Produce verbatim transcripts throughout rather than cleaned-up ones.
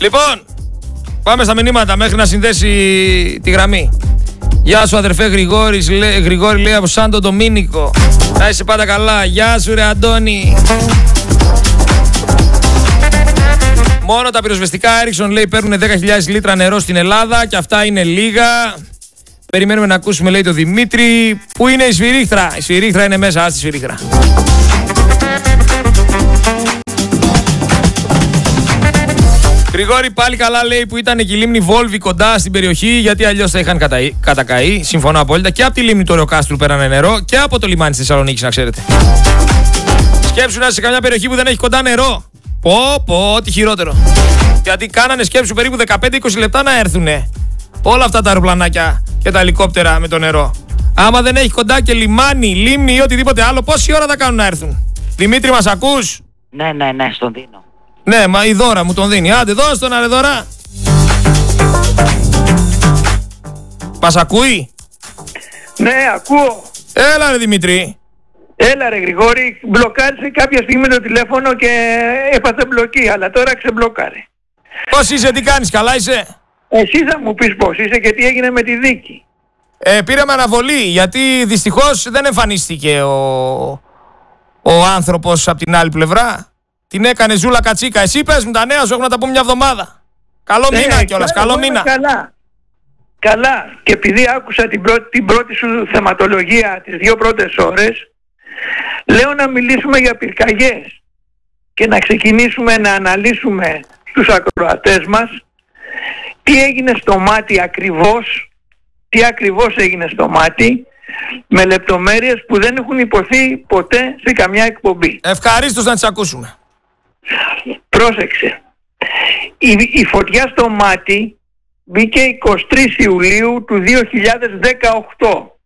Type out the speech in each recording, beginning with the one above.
Λοιπόν, πάμε στα μηνύματα μέχρι να συνδέσει τη γραμμή. Γεια σου αδερφέ Γρηγόρης, λέ, Γρηγόρη λέει από Σάντο Ντομίνικο. Θα είσαι πάντα καλά. Γεια σου ρε Αντώνη. Μόνο τα πυροσβεστικά Ericsson λέει παίρνουν δέκα χιλιάδες λίτρα νερό στην Ελλάδα και αυτά είναι λίγα. Περιμένουμε να ακούσουμε λέει το Δημήτρη. Πού είναι η σφυρίχτρα? Η σφυρίχτρα είναι μέσα, ας τη σφυρίχτρα. Γρηγόρη, πάλι καλά λέει που ήταν και η λίμνη Βόλβη κοντά στην περιοχή, γιατί αλλιώς θα είχαν καταεί, κατακαεί. Συμφωνώ απόλυτα. Και από τη λίμνη του Ρεοκάστρου πέρανε νερό και από το λιμάνι της Θεσσαλονίκης, να ξέρετε. Σκέψου να είσαι σε καμιά περιοχή που δεν έχει κοντά νερό. Πω, πω, ό,τι χειρότερο. Γιατί κάνανε σκέψου περίπου δεκαπέντε με είκοσι λεπτά να έρθουνε όλα αυτά τα αεροπλανάκια και τα ελικόπτερα με το νερό. Άμα δεν έχει κοντά και λιμάνι, λίμνη ή οτιδήποτε άλλο, πόση ώρα θα κάνουν να έρθουν? Δημήτρη, μας ακούς? Ναι, ναι, ναι, στον δίνω. Ναι, μα η Δώρα μου τον δίνει. Άντε, δώσ' τον, αρε Δώρα. Μας ακούει? Ναι, ακούω. Έλα ρε Δημήτρη. Έλα ρε Γρηγόρη, μπλοκάρισε κάποια στιγμή το τηλέφωνο και έπαθε μπλοκή, αλλά τώρα ξεμπλοκάρε. Πώς είσαι, τι κάνεις, καλά είσαι? Εσύ θα μου πεις πώς είσαι και τι έγινε με τη δίκη. Ε, πήραμε αναβολή, γιατί δυστυχώς δεν εμφανίστηκε ο, ο άνθρωπος από την άλλη πλευρά. Την έκανε Ζούλα Κατσίκα. Εσύ πες μου τα νέα σου, έχουμε να τα πούμε μια εβδομάδα. Καλό ναι, μήνα κιόλας, καλό μήνα. Καλά. Καλά. Και επειδή άκουσα την πρώτη, την πρώτη σου θεματολογία τις δύο πρώτες ώρες, λέω να μιλήσουμε για πυρκαγιές και να ξεκινήσουμε να αναλύσουμε στους ακροατές μας τι έγινε στο μάτι ακριβώς, τι ακριβώς έγινε στο μάτι, με λεπτομέρειες που δεν έχουν υποθεί ποτέ σε καμιά εκπομπή. Ευχαρίστως να τις ακούσουμε. Πρόσεξε. Η, η φωτιά στο μάτι μπήκε εικοστή τρίτη Ιουλίου του δύο χιλιάδες δεκαοκτώ.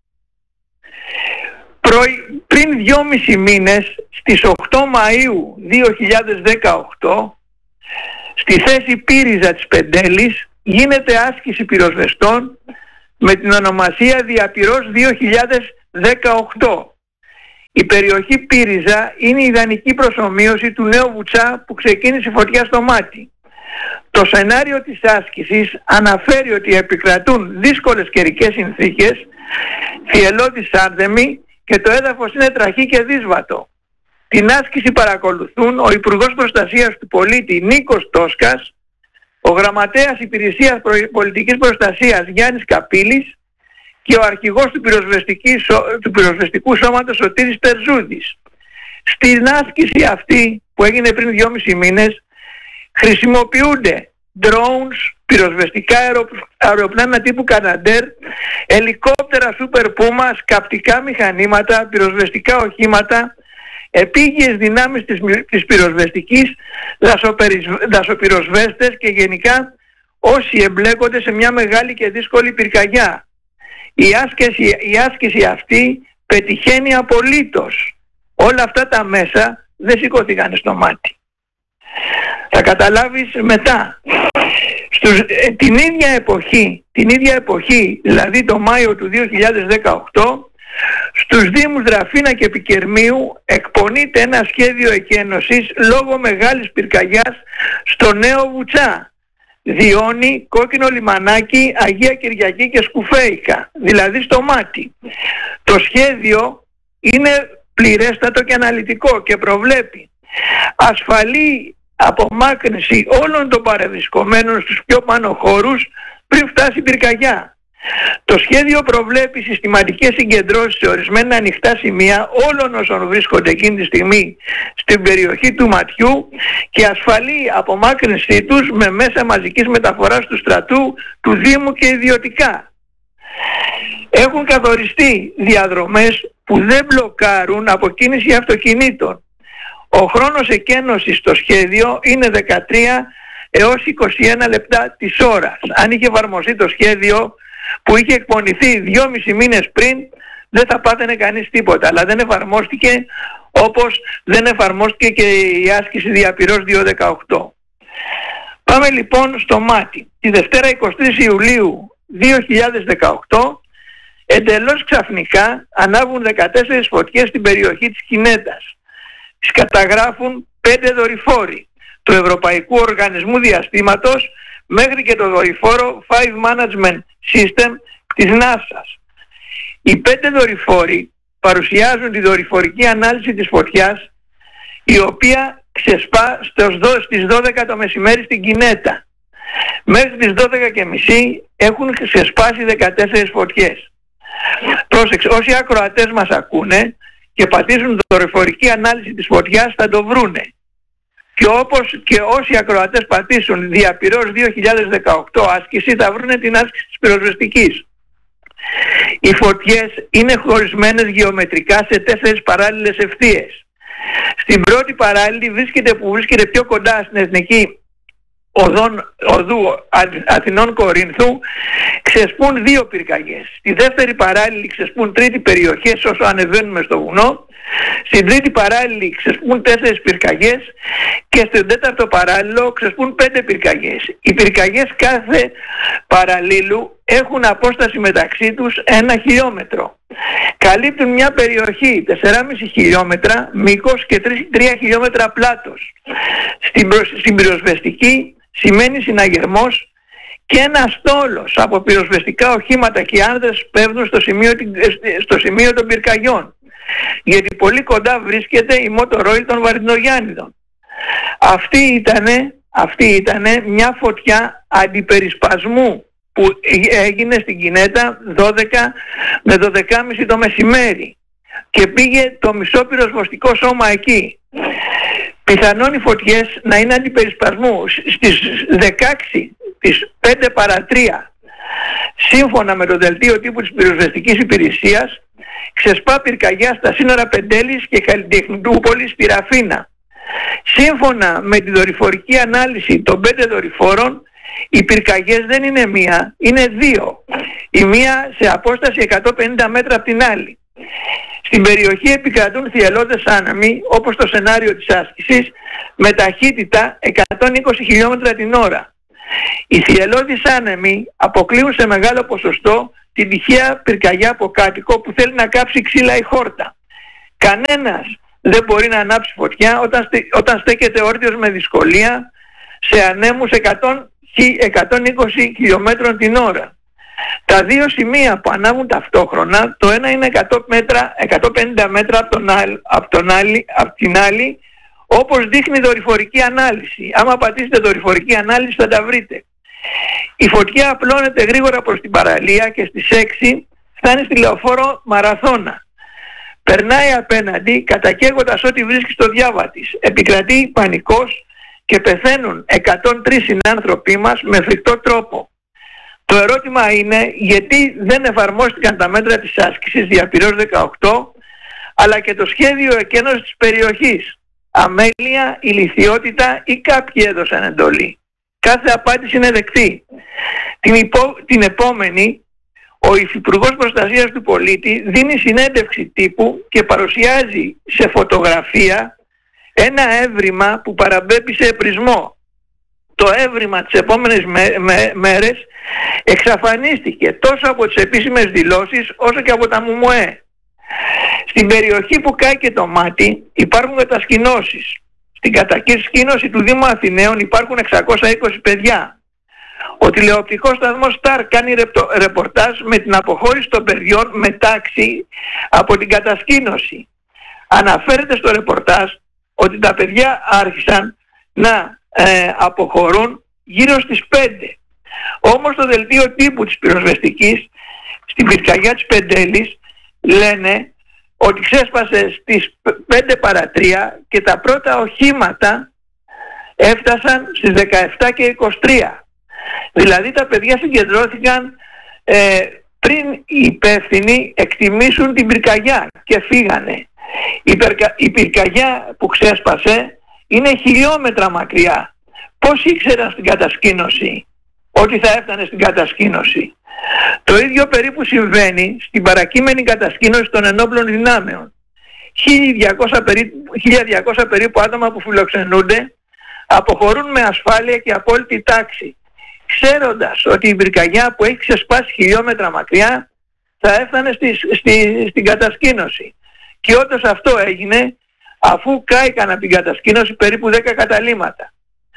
Προ, πριν δυόμισι μήνες, στις οκτώ Μαΐου δύο χιλιάδες δεκαοκτώ, στη θέση Πύριζα της Πεντέλης γίνεται άσκηση πυροσβεστών με την ονομασία Διαπυρός δύο χιλιάδες δεκαοκτώ. Η περιοχή Πύριζα είναι η ιδανική προσομοίωση του νέου Βουτσά που ξεκίνησε η φωτιά στο μάτι. Το σενάριο της άσκησης αναφέρει ότι επικρατούν δύσκολες καιρικές συνθήκες, θυελλώδης άνθεμοι και το έδαφος είναι τραχή και δύσβατο. Την άσκηση παρακολουθούν ο Υπουργός Προστασίας του Πολίτη Νίκος Τόσκας, ο Γραμματέας Υπηρεσίας Πολιτικής Προστασίας Γιάννης Καπίλης και ο αρχηγός του, του πυροσβεστικού σώματος Σωτήρης Τερζούδης. Στην άσκηση αυτή που έγινε πριν δυόμισι μήνες χρησιμοποιούνται drones, πυροσβεστικά αεροπλάνα τύπου Καναντέρ, ελικόπτερα Super Puma, σκαπτικά μηχανήματα, πυροσβεστικά οχήματα, επίγειες δυνάμεις της, της πυροσβεστικής, δασοπυροσβέστες και γενικά όσοι εμπλέκονται σε μια μεγάλη και δύσκολη πυρκαγιά. Η άσκηση, η άσκηση αυτή πετυχαίνει απολύτως. Όλα αυτά τα μέσα δεν σηκώθηκαν στο μάτι. Θα καταλάβεις μετά. Στους, ε, την ίδια εποχή, την ίδια εποχή, δηλαδή το Μάιο του δύο χιλιάδες δεκαοκτώ, στους Δήμους Δραφίνα και Πικερμείου εκπονείται ένα σχέδιο εκένωσης λόγω μεγάλης πυρκαγιάς στο νέο Βουτσά, Διόνι, Κόκκινο Λιμανάκι, Αγία Κυριακή και Σκουφέικα, δηλαδή στο μάτι. Το σχέδιο είναι πληρέστατο και αναλυτικό και προβλέπει ασφαλή απομάκρυνση όλων των παρευρισκομένων στους πιο πάνω χώρους πριν φτάσει η πυρκαγιά. Το σχέδιο προβλέπει συστηματικές συγκεντρώσεις σε ορισμένα ανοιχτά σημεία όλων όσων βρίσκονται εκείνη τη στιγμή στην περιοχή του ματιού και ασφαλή απομάκρυνσή τους με μέσα μαζικής μεταφοράς του στρατού, του Δήμου και ιδιωτικά. Έχουν καθοριστεί διαδρομές που δεν μπλοκάρουν αποκίνηση αυτοκινήτων. Ο χρόνος εκένωσης στο σχέδιο είναι δεκατρία έως είκοσι ένα λεπτά της ώρας. Αν είχε εφαρμοστεί το σχέδιο που είχε εκπονηθεί δυόμισι μήνες πριν, δεν θα πάθαινε κανείς τίποτα, αλλά δεν εφαρμόστηκε όπως δεν εφαρμόστηκε και η άσκηση Διαπυρός δύο χιλιάδες δεκαοκτώ. Πάμε λοιπόν στο μάτι. Τη Δευτέρα εικοστή τρίτη Ιουλίου δύο χιλιάδες δεκαοκτώ εντελώς ξαφνικά ανάβουν δεκατέσσερις φωτιές στην περιοχή της Κινέτας. Τις καταγράφουν πέντε δορυφόροι. του Ευρωπαϊκού Οργανισμού Διαστήματος μέχρι και το δορυφόρο Five Management System της νάσα. Οι πέντε δορυφόροι παρουσιάζουν τη δορυφορική ανάλυση της φωτιάς, η οποία ξεσπά στις δώδεκα το μεσημέρι στην Κινέτα. Μέχρι τις δώδεκα και μισή έχουν ξεσπάσει δεκατέσσερις φωτιές. Πρόσεξε, όσοι ακροατές μας ακούνε και πατήσουν δορυφορική ανάλυση της φωτιάς θα το βρούνε. Και όπως και όσοι ακροατές πατήσουν διαπυρός δύο χιλιάδες δεκαοκτώ άσκηση θα βρούνε την άσκηση της πυροσβεστικής. Οι φωτιές είναι χωρισμένες γεωμετρικά σε τέσσερις παράλληλες ευθείες. Στην πρώτη παράλληλη βρίσκεται που βρίσκεται πιο κοντά στην εθνική οδόν, οδού Αθηνών Κορίνθου, ξεσπούν δύο πυρκαγιές. Στη δεύτερη παράλληλη ξεσπούν τρίτη περιοχές όσο ανεβαίνουμε στο βουνό. Στην τρίτη παράλληλη ξεσπούν τέσσερις πυρκαγιές και στον τέταρτο παράλληλο ξεσπούν πέντε πυρκαγιές. Οι πυρκαγιές κάθε παραλλήλου έχουν απόσταση μεταξύ τους ένα χιλιόμετρο. Καλύπτουν μια περιοχή τέσσερα κόμμα πέντε χιλιόμετρα μήκος και τρία χιλιόμετρα πλάτος. Στην, προ... στην πυροσβεστική σημαίνει συναγερμός και ένα στόλος από πυροσβεστικά οχήματα και άνδρες πέφτουν στο σημείο, στο σημείο των πυρκαγιών. Γιατί πολύ κοντά βρίσκεται η Motor Oil των Βαρδινογιάννηδων. Αυτή ήτανε, αυτή ήτανε μια φωτιά αντιπερισπασμού που έγινε στην Κινέτα δώδεκα με δώδεκα και μισή το μεσημέρι και πήγε το μισό πυροσβεστικό σώμα εκεί. Πιθανόν οι φωτιές να είναι αντιπερισπασμού. Στις δεκαέξι της πέντε παρά τρία, σύμφωνα με το δελτίο τύπου της πυροσβεστικής υπηρεσίας, ξεσπά πυρκαγιά στα σύνορα Πεντέλης και Καλλιτεχνitoupολης στη Ραφίνα. Σύμφωνα με τη δορυφορική ανάλυση των πέντε δορυφόρων, οι πυρκαγιές δεν είναι μία, είναι δύο. Η μία σε απόσταση εκατόν πενήντα μέτρα από την άλλη. Στην περιοχή επικρατούν θυελλώδες άνεμοι, όπως το σενάριο της άσκησης, με ταχύτητα εκατόν είκοσι χιλιόμετρα την ώρα. Οι θυελλώδεις άνεμοι αποκλείουν σε μεγάλο ποσοστό την τυχαία πυρκαγιά από κάτοικο που θέλει να κάψει ξύλα ή χόρτα. Κανένας δεν μπορεί να ανάψει φωτιά όταν, στε, όταν στέκεται όρθιος με δυσκολία σε ανέμους εκατόν είκοσι χιλιόμετρων την ώρα. Τα δύο σημεία που ανάβουν ταυτόχρονα, το ένα είναι εκατό μέτρα, εκατόν πενήντα μέτρα από, τον άλλη, από, τον άλλη, από την άλλη, όπως δείχνει η δορυφορική ανάλυση. Άμα πατήσετε δορυφορική ανάλυση θα τα βρείτε. Η φωτιά απλώνεται γρήγορα προς την παραλία και στις έξι φτάνει στη λεωφόρο Μαραθώνα. Περνάει απέναντι κατακαίγοντας ό,τι βρίσκει στο διάβα της. Επικρατεί πανικός και πεθαίνουν εκατόν τρεις συνάνθρωποι μας με φρικτό τρόπο. Το ερώτημα είναι γιατί δεν εφαρμόστηκαν τα μέτρα της άσκησης διαπυρός δεκαοκτώ, αλλά και το σχέδιο εκένωσης της περιοχής. Αμέλεια, ηλιθιότητα ή κάποιοι έδωσαν εντολή. Κάθε απάντηση είναι δεκτή. Την, υπό, την επόμενη, ο Υφυπουργός Προστασίας του Πολίτη δίνει συνέντευξη τύπου και παρουσιάζει σε φωτογραφία ένα έβριμα που παραμπέπει σε επρισμό. Το έβριμα τις επόμενες με, με, μέρες εξαφανίστηκε τόσο από τις επίσημες δηλώσεις όσο και από τα ΜΟΜΟΕ. Στην περιοχή που κάει το μάτι υπάρχουν κατασκηνώσεις. Στην κατασκήνωση του Δήμου Αθηναίων υπάρχουν εξακόσια είκοσι παιδιά. Ο τηλεοπτικός σταθμός Σταρ κάνει ρεπτο, ρεπορτάζ με την αποχώρηση των παιδιών με τάξη από την κατασκήνωση. Αναφέρεται στο ρεπορτάζ ότι τα παιδιά άρχισαν να ε, αποχωρούν γύρω στις πέντε. Όμως το δελτίο τύπου της πυροσβεστικής στην πυρκαγιά της Πεντέλης λένε ότι ξέσπασε στις πέντε παρά τρία και τα πρώτα οχήματα έφτασαν στις δεκαεπτά και είκοσι τρία. Δηλαδή τα παιδιά συγκεντρώθηκαν ε, πριν οι υπεύθυνοι εκτιμήσουν την πυρκαγιά και φύγανε. Η, περκα, η πυρκαγιά που ξέσπασε είναι χιλιόμετρα μακριά. Πώς ήξεραν στην κατασκήνωση ότι θα έφτανε στην κατασκήνωση? Το ίδιο περίπου συμβαίνει στην παρακείμενη κατασκήνωση των ενόπλων δυνάμεων. χίλια διακόσια περίπου, χίλια διακόσια περίπου άτομα που φιλοξενούνται αποχωρούν με ασφάλεια και απόλυτη τάξη, ξέροντας ότι η πυρκαγιά που έχει ξεσπάσει χιλιόμετρα μακριά θα έφτανε στη, στη, στην κατασκήνωση. Και όντως αυτό έγινε, αφού κάηκαν από την κατασκήνωση περίπου δέκα καταλύματα.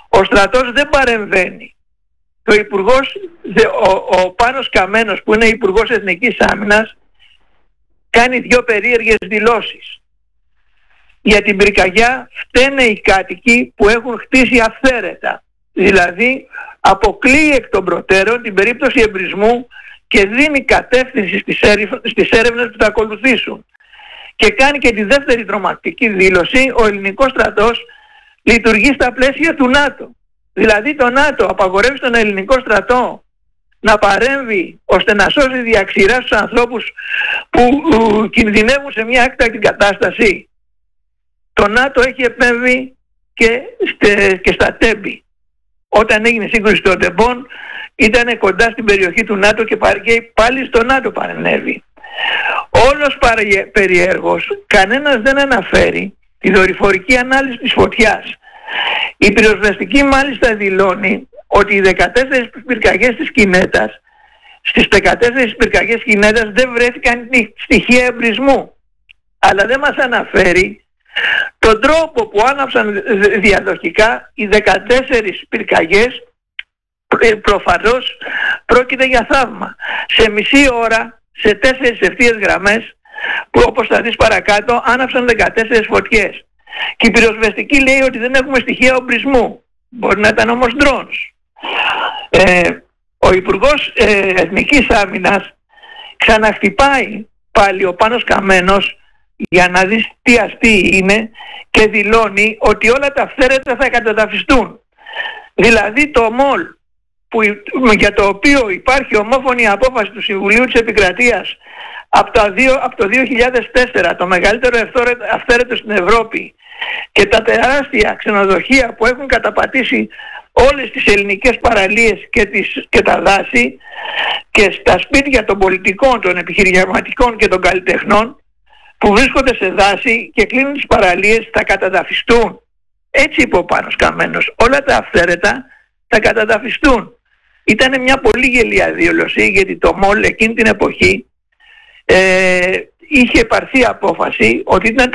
Ο στρατός δεν παρεμβαίνει. Ο υπουργός, ο, ο Πάνος Καμένος που είναι υπουργός Εθνικής Άμυνας κάνει δύο περίεργες δηλώσεις. Για την πυρκαγιά φταίνε οι κάτοικοι που έχουν χτίσει αυθαίρετα. Δηλαδή αποκλείει εκ των προτέρων την περίπτωση εμπρισμού και δίνει κατεύθυνση στις, έρευ... στις έρευνες που θα ακολουθήσουν. Και κάνει και τη δεύτερη τρομακτική δήλωση: ο ελληνικός στρατός λειτουργεί στα πλαίσια του ΝΑΤΟ. Δηλαδή το ΝΑΤΟ απαγορεύει στον ελληνικό στρατό να παρέμβει ώστε να σώσει διαξηρά στους ανθρώπους που ου, κινδυνεύουν σε μια έκτακτη κατάσταση. Το ΝΑΤΟ έχει επέμβει και, στε, και στα Τέμπη. Όταν έγινε σύγκρουση στο Τεμπών ήταν κοντά στην περιοχή του ΝΑΤΟ και πάλι στο ΝΑΤΟ παρενέβη. Όλος περιέργως, κανένας δεν αναφέρει τη δορυφορική ανάλυση της φωτιάς. Η πυροσβεστική μάλιστα δηλώνει ότι οι δεκατέσσερις πυρκαγιές της Κινέτας, στις δεκατέσσερις πυρκαγιές της Κινέτας δεν βρέθηκαν στοιχεία εμπρισμού. Αλλά δεν μας αναφέρει τον τρόπο που άναψαν διαδοχικά οι δεκατέσσερις πυρκαγιές. Προφανώς πρόκειται για θαύμα. Σε μισή ώρα, σε τέσσερις ευθείες γραμμές, που όπως θα δεις παρακάτω, άναψαν δεκατέσσερις φωτιές. Και η πυροσβεστική λέει ότι δεν έχουμε στοιχεία ομπρισμού. Μπορεί να ήταν όμως drones. Ε, ο Υπουργός ε, Εθνικής Άμυνας ξαναχτυπάει πάλι ο Πάνος Καμένος για να δεις τι αστεί είναι και δηλώνει ότι όλα τα αυθαίρετα θα καταδαφιστούν. Δηλαδή το ΜΟΛ, που, για το οποίο υπάρχει ομόφωνη απόφαση του Συμβουλίου της Επικρατείας από το, από το δύο χιλιάδες τέσσερα, το μεγαλύτερο αυθαίρετο στην Ευρώπη, και τα τεράστια ξενοδοχεία που έχουν καταπατήσει όλες τις ελληνικές παραλίες και, τις, και τα δάση, και στα σπίτια των πολιτικών, των επιχειρηματικών και των καλλιτεχνών που βρίσκονται σε δάση και κλείνουν τις παραλίες, θα καταδαφιστούν. Έτσι είπε ο Πάνος Καμένος, όλα τα αυθαίρετα θα καταδαφιστούν. Ήταν μια πολύ γελία δήλωση, γιατί το ΜΟΛ εκείνη την εποχή ε, είχε πάρθει απόφαση ότι ήταν